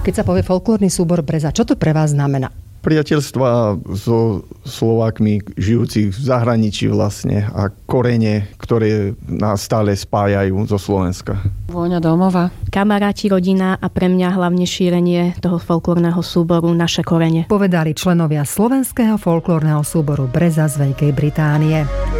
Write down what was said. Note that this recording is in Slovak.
Keď sa povie folklórny súbor Breza, čo to pre vás znamená? Priateľstva so Slovákmi žijúcich v zahraničí vlastne a korene, ktoré nás stále spájajú zo Slovenska. Vôňa domova. Kamaráti, rodina a pre mňa hlavne šírenie toho folklórneho súboru Naše korene. Povedali členovia slovenského folklórneho súboru Breza z Veľkej Británie.